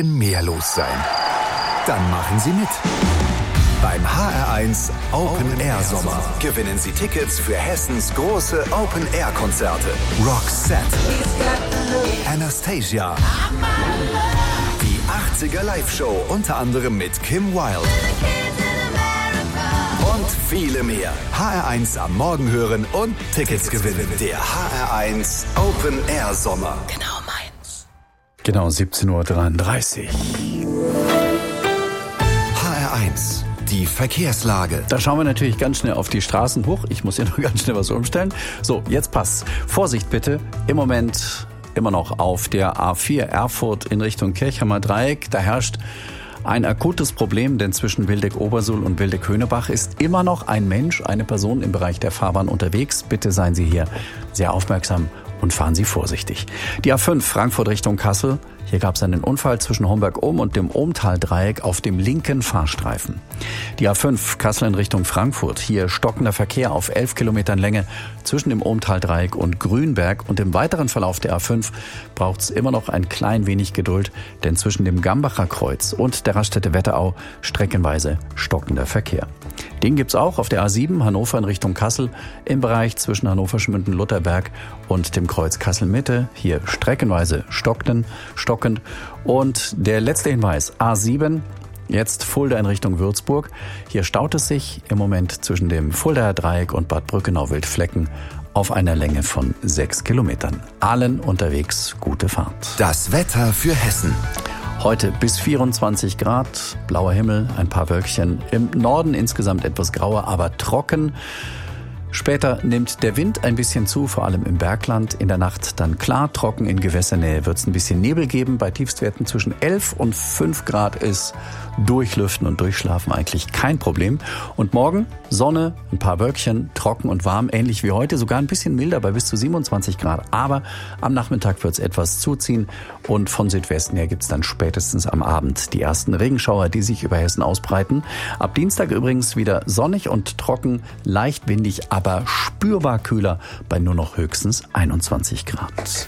mehr los sein? Dann machen Sie mit. Beim HR1 Open Air Sommer gewinnen Sie Tickets für Hessens große Open Air Konzerte. Roxette, Anastasia, die 80er Live-Show unter anderem mit Kim Wilde und viele mehr. HR1 am Morgen hören und Tickets gewinnen. Der HR1 Open Air Sommer. Genau meins. Genau 17:33 Uhr. HR1. Die Verkehrslage. Da schauen wir natürlich ganz schnell auf die Straßen hoch. Ich muss hier noch ganz schnell was umstellen. So, jetzt passt's. Vorsicht bitte. Im Moment immer noch auf der A4 Erfurt in Richtung Kirchheimer Dreieck. Da herrscht ein akutes Problem, denn zwischen Wildeck-Obersuhl und Wildeck-Höhnebach ist immer noch ein Mensch, eine Person im Bereich der Fahrbahn unterwegs. Bitte seien Sie hier sehr aufmerksam und fahren Sie vorsichtig. Die A5 Frankfurt Richtung Kassel. Hier gab es einen Unfall zwischen Homberg-Ohm und dem Ohmtal-Dreieck auf dem linken Fahrstreifen. Die A5 Kassel in Richtung Frankfurt. Hier stockender Verkehr auf 11 Kilometern Länge zwischen dem Ohmtal-Dreieck und Grünberg. Und im weiteren Verlauf der A5 braucht es immer noch ein klein wenig Geduld, denn zwischen dem Gambacher Kreuz und der Raststätte Wetterau streckenweise stockender Verkehr. Den gibt's auch auf der A7 Hannover in Richtung Kassel im Bereich zwischen Hannover-Schmünden-Lutherberg und dem Kreuz Kassel-Mitte. Hier streckenweise stockend. Und der letzte Hinweis, A7, jetzt Fulda in Richtung Würzburg. Hier staut es sich im Moment zwischen dem Fuldaer Dreieck und Bad Brückenau-Wildflecken auf einer Länge von 6 Kilometern. Allen unterwegs gute Fahrt. Das Wetter für Hessen. Heute bis 24 Grad, blauer Himmel, ein paar Wölkchen. Im Norden insgesamt etwas grauer, aber trocken. Später nimmt der Wind ein bisschen zu, vor allem im Bergland. In der Nacht dann klar, trocken. In Gewässernähe wird es ein bisschen Nebel geben. Bei Tiefstwerten zwischen 11 und 5 Grad ist Durchlüften und Durchschlafen eigentlich kein Problem. Und morgen Sonne, ein paar Wölkchen, trocken und warm, ähnlich wie heute. Sogar ein bisschen milder bei bis zu 27 Grad. Aber am Nachmittag wird es etwas zuziehen. Und von Südwesten her gibt es dann spätestens am Abend die ersten Regenschauer, die sich über Hessen ausbreiten. Ab Dienstag übrigens wieder sonnig und trocken, leicht windig, aber spürbar kühler bei nur noch höchstens 21 Grad.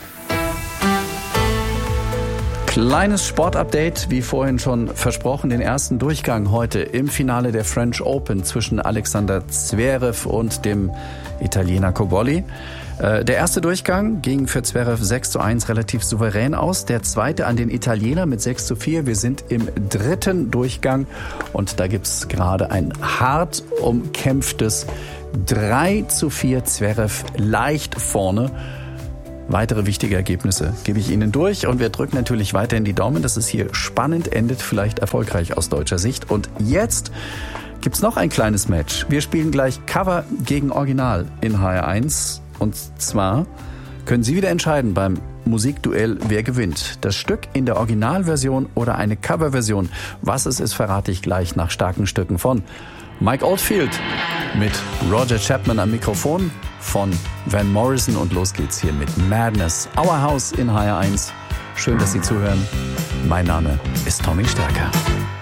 Kleines Sportupdate, wie vorhin schon versprochen, den ersten Durchgang heute im Finale der French Open zwischen Alexander Zverev und dem Italiener Cobolli. Der erste Durchgang ging für Zverev 6:1 relativ souverän aus. Der zweite an den Italiener mit 6:4. Wir sind im dritten Durchgang und da gibt's gerade ein hart umkämpftes 3:4. Zverev leicht vorne. Weitere wichtige Ergebnisse gebe ich Ihnen durch und wir drücken natürlich weiterhin die Daumen, dass es hier spannend endet, vielleicht erfolgreich aus deutscher Sicht. Und jetzt gibt's noch ein kleines Match. Wir spielen gleich Cover gegen Original in HR1 und zwar können Sie wieder entscheiden beim Musikduell, wer gewinnt. Das Stück in der Originalversion oder eine Coverversion. Was es ist, verrate ich gleich nach starken Stücken von Mike Oldfield mit Roger Chapman am Mikrofon, von Van Morrison und los geht's hier mit Madness. Our House in HR1. Schön, dass Sie zuhören. Mein Name ist Tommy Stärker.